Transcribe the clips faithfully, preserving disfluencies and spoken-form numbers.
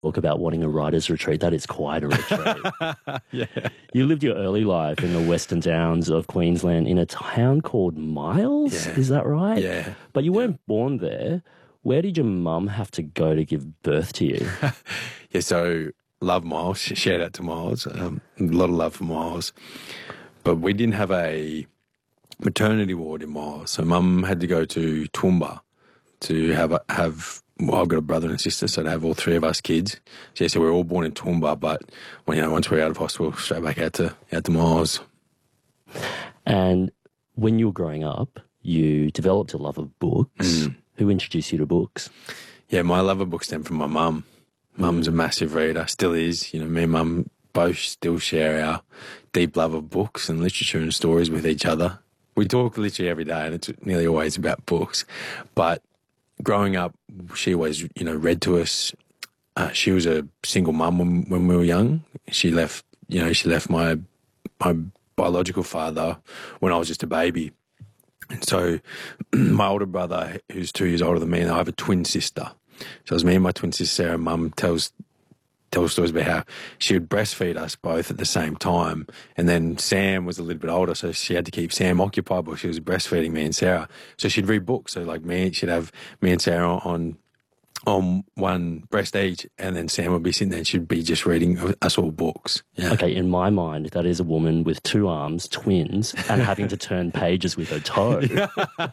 talk about wanting a writer's retreat. That is quite a retreat. Yeah. You lived your early life in the Western Downs of Queensland in a town called Miles, Yeah. is that right? Yeah. But you weren't born there. Where did your mum have to go to give birth to you? Yeah, so love Miles. Shout out to Miles. Um, a lot of love for Miles. But we didn't have a maternity ward in Miles, so Mum had to go to Toowoomba to have a, have. Well, I've got a brother and a sister, so to have all three of us kids. So, yeah, so we were all born in Toowoomba, but when you know once we were out of hospital, straight back out to out to Miles. And when you were growing up, you developed a love of books. Mm. Who introduced you to books? Yeah, my love of books stemmed from my mum. Mum's a massive reader, still is. You know, me and Mum both still share our deep love of books and literature and stories with each other. We talk literally every day, and it's nearly always about books. But growing up, she always, you know, read to us. Uh, she was a single mum when, when we were young. She left, you know, she left my my biological father when I was just a baby. And so my older brother, who's two years older than me, and I have a twin sister. So it was me and my twin sister, Sarah. Mum tells tells stories about how she would breastfeed us both at the same time. And then Sam was a little bit older, so she had to keep Sam occupied while she was breastfeeding me and Sarah. So she'd read books. So like me, she'd have me and Sarah on on one breast each, and then Sam would be sitting there and she'd be just reading us all books. Yeah. Okay, in my mind, that is a woman with two arms, twins, and having to turn pages with her toe. Yeah.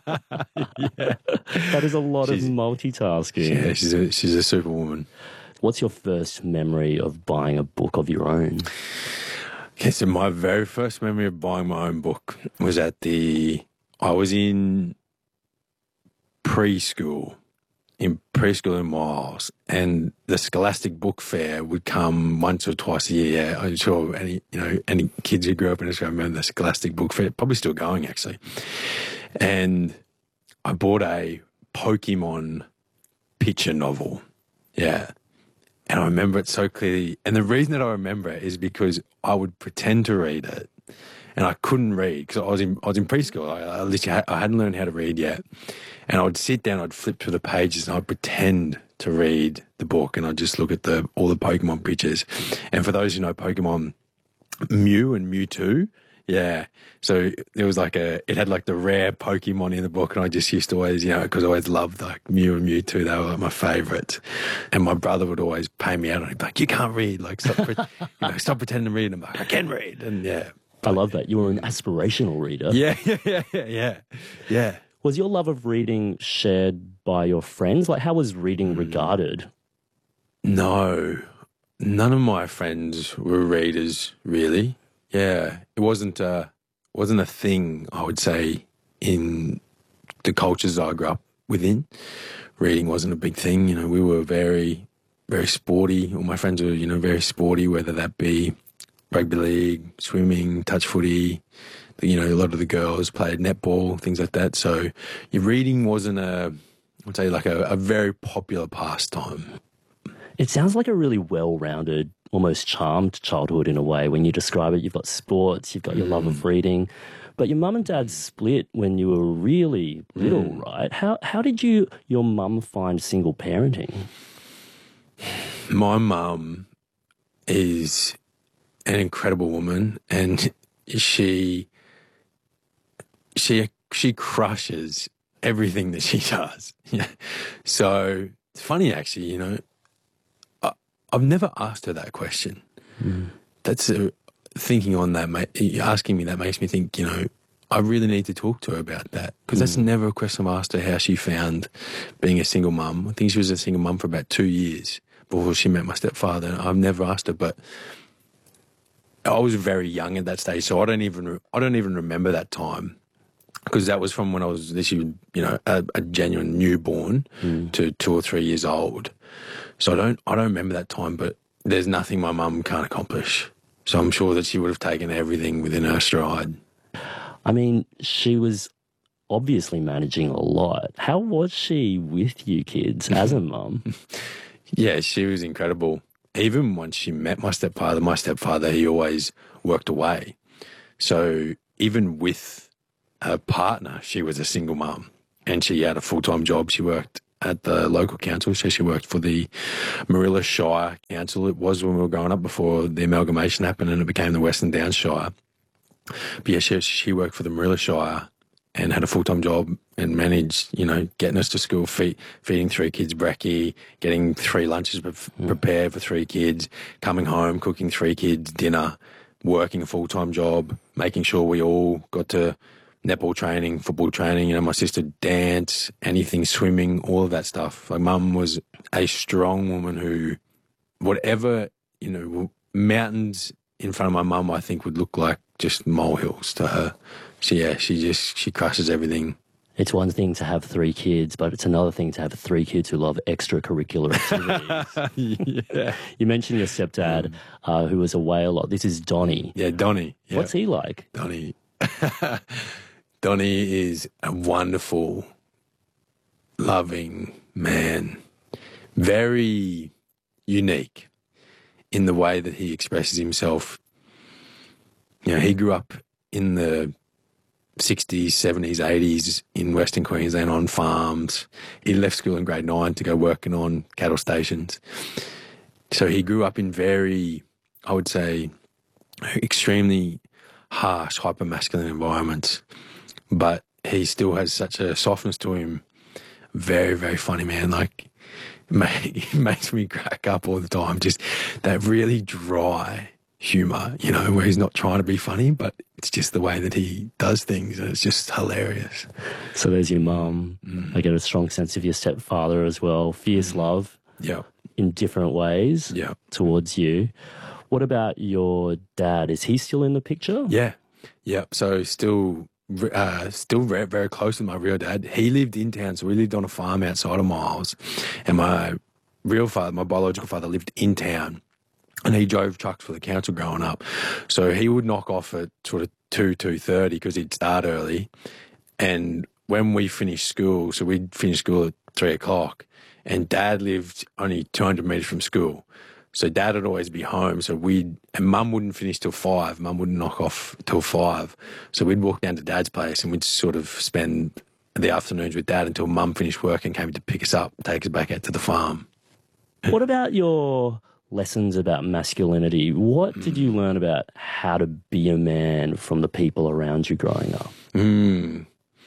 That is a lot She's- of multitasking. Yeah, she's a, she's a superwoman. What's your first memory of buying a book of your own? Okay, so my very first memory of buying my own book was at the, I was in preschool, in preschool in Miles, and the Scholastic Book Fair would come once or twice a year. Yeah, I'm sure any, you know, any kids who grew up in Australia remember the Scholastic Book Fair, probably still going actually. And I bought a Pokemon picture novel. Yeah. And I remember it so clearly. And the reason that I remember it is because I would pretend to read it, and I couldn't read because I was in I was in preschool. I, I literally had, I hadn't learned how to read yet. And I would sit down, I'd flip through the pages, and I'd pretend to read the book, and I'd just look at the all the Pokemon pictures. And for those who know Pokemon, Mew and Mewtwo. Yeah. So there was like a, it had like the rare Pokemon in the book, and I just used to always, you know, because I always loved like Mew and Mewtwo. They were like my favourites. And my brother would always pay me out, and he'd be like, you can't read. Like, stop, pre- you know, stop pretending to read. And I'm like, I can read. And yeah. I love that. You were an aspirational reader. Yeah, yeah, yeah, yeah, yeah. Yeah. Was your love of reading shared by your friends? Like, how was reading regarded? No, none of my friends were readers, really. Yeah, it wasn't a, wasn't a thing, I would say, in the cultures I grew up within. Reading wasn't a big thing. You know, we were very, very sporty. All my friends were, you know, very sporty, whether that be rugby league, swimming, touch footy. You know, a lot of the girls played netball, things like that. So your reading wasn't a, I'd say, like a, a very popular pastime. It sounds like a really well-rounded, almost charmed childhood in a way. When you describe it, you've got sports, you've got your love of reading, but your mum and dad split when you were really little, Mm. right? How how did you your mum find single parenting? My mum is an incredible woman, and she she she crushes everything that she does. Yeah. So it's funny, actually. You know, I, I've never asked her that question. Mm. That's a, thinking on that. ma- Asking me that makes me think. You know, I really need to talk to her about that, because that's never a question I've asked her, how she found being a single mum. I think she was a single mum for about two years before she met my stepfather. I've never asked her, but I was very young at that stage, so I don't even I don't even remember that time, because that was from when I was literally, you know, a, a genuine newborn Mm. to two or three years old. So I don't I don't remember that time, but there's nothing my mum can't accomplish. So I'm sure that she would have taken everything within her stride. I mean, she was obviously managing a lot. How was she with you kids as a mum? Yeah, she was incredible. Even once she met my stepfather, my stepfather, he always worked away. So even with her partner, she was a single mum, and she had a full-time job. She worked at the local council. So she worked for the Marilla Shire Council. It was when we were growing up before the amalgamation happened and it became the Western Downs Shire. But yeah, she, she worked for the Marilla Shire and had a full-time job and managed, you know, getting us to school, feed, feeding three kids brekkie, getting three lunches pre- prepared for three kids, coming home, cooking three kids dinner, working a full-time job, making sure we all got to netball training, football training, you know, my sister dance, anything, swimming, all of that stuff. My mum was a strong woman who, whatever, you know, mountains in front of my mum, I think would look like just molehills to her. So yeah, she just, she crushes everything. It's one thing to have three kids, but it's another thing to have three kids who love extracurricular activities. Yeah. You mentioned your stepdad, uh, who was away a lot. This is Donnie. Yeah, Donnie. Yeah. What's he like? Donnie. Donnie is a wonderful, loving man. Very unique in the way that he expresses himself. You know, he grew up in the sixties, seventies, eighties in Western Queensland on farms. He left school in grade nine to go working on cattle stations. So he grew up in very, I would say, extremely harsh, hyper-masculine environments. But he still has such a softness to him. Very, very funny man. Like, he makes me crack up all the time. Just that really dry humour, you know, where he's not trying to be funny, but it's just the way that he does things, and it's just hilarious. So there's your mum. Mm. I get a strong sense of your stepfather as well. Fierce love. Yeah. In different ways. Yeah. Towards you. What about your dad? Is he still in the picture? Yeah. Yeah. So still, uh, still very, very close to my real dad. He lived in town, so we lived on a farm outside of Miles, and my real father, my biological father, lived in town. And he drove trucks for the council growing up. So he would knock off at sort of two, two thirty because he'd start early. And when we finished school, so we'd finish school at three o'clock, and Dad lived only two hundred metres from school. So Dad would always be home. So we'd, and Mum wouldn't finish till five. Mum wouldn't knock off till five. So we'd walk down to Dad's place and we'd sort of spend the afternoons with Dad until Mum finished work and came to pick us up, take us back out to the farm. What about your lessons about masculinity? What did you learn about how to be a man from the people around you growing up? Mm.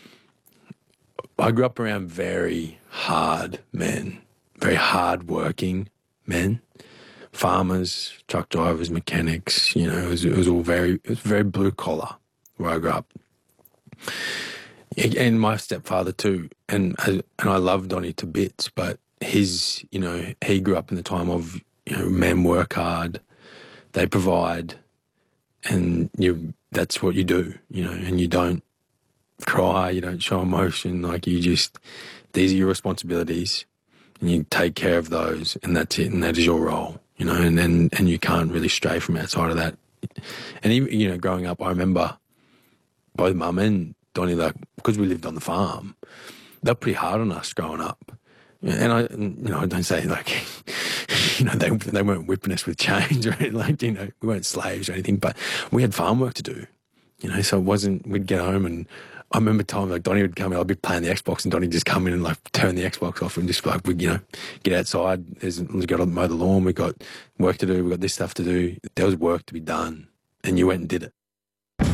I grew up around very hard men, very hard-working men, farmers, truck drivers, mechanics. You know, it was, it was all very, it was very blue-collar where I grew up. And my stepfather too, and and I love Donnie to bits, but his, you know, he grew up in the time of, you know, men work hard, they provide, and you that's what you do, you know, and you don't cry, you don't show emotion, like you just, these are your responsibilities, and you take care of those, and that's it, and that is your role, you know, and and, and you can't really stray from outside of that. And even, you know, growing up, I remember both Mum and Donnie, like, because we lived on the farm, they were pretty hard on us growing up. And I, you know, I don't say like, you know, they they weren't whipping us with chains or anything, like, you know, we weren't slaves or anything, but we had farm work to do, you know, so it wasn't, we'd get home and I remember times like Donnie would come in, I'd be playing the Xbox and Donnie would just come in and like turn the Xbox off and just like, we, you know, get outside, there's, we've got to mow the lawn, we've got work to do, we've got this stuff to do. There was work to be done and you went and did it.